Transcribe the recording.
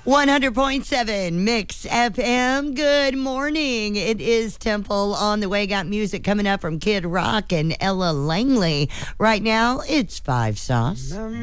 100.7 Mix FM. Good morning. It is Temple on the way. Got music coming up from Kid Rock and Ella Langley. Right now, it's Five Sauce.